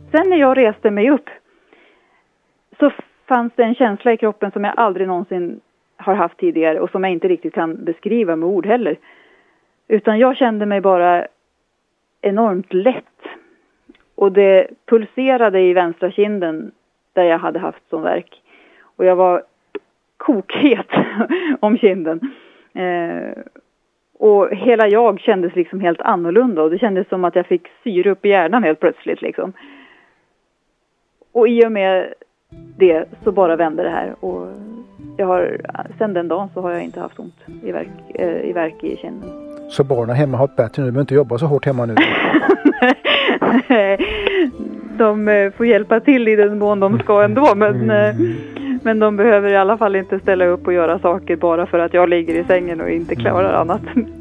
sen när jag reste mig upp så fanns det en känsla i kroppen som jag aldrig någonsin har haft tidigare och som jag inte riktigt kan beskriva med ord heller. Utan jag kände mig bara enormt lätt. Och det pulserade i vänstra kinden där jag hade haft sån värk. Och jag var kokhet om kinden. Och hela jag kändes liksom helt annorlunda. Och det kändes som att jag fick syre upp i hjärnan helt plötsligt liksom. Och i och med det så bara vände det här. Och sen den dagen så har jag inte haft ont i värk i kinden. Så barnen hemma har bättre nu, de behöver inte jobba så hårt hemma nu. De får hjälpa till i den mån de ska ändå, men de behöver i alla fall inte ställa upp och göra saker bara för att jag ligger i sängen och inte klarar annat.